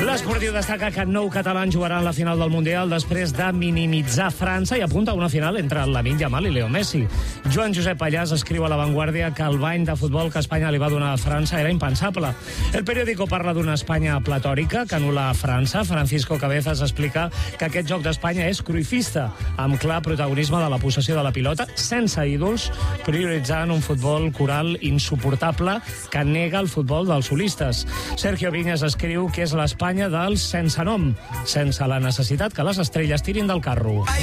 L'Esportiu destaca que 9 catalans jugaran la final del Mundial després de minimitzar França i apunta a una final entre Lamine Yamal i Leo Messi. Joan Josep Pallàs escriu a La Vanguardia que el bany de futbol que Espanya li va donar a França era impensable. El periòdico parla d'una Espanya platòrica que anul·la França. Francisco Cabezas explica que aquest joc d'Espanya és cruifista, amb clar protagonisme de la possessió de la pilota, sense ídols, prioritzant un futbol coral insuportable que nega el futbol dels solistes. Sergio Viñas escriu que és l'Espanya dels sense nom, sense la necessitat que les estrelles tirin del carro.